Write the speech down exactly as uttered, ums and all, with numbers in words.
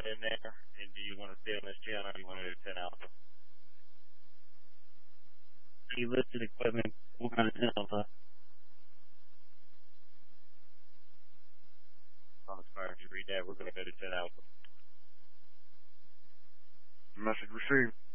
in there? And do you want to stay on this channel or do you want to do ten Alpha? You listed equipment. We're going to ten Alpha. On the fire, did you read that? We're going to go to ten Alpha. Message received.